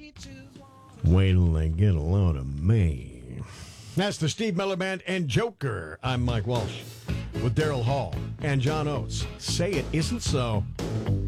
Wait till they get a load of me. That's the Steve Miller Band and Joker. I'm Mike Walsh with Daryl Hall and John Oates. Say It Isn't So.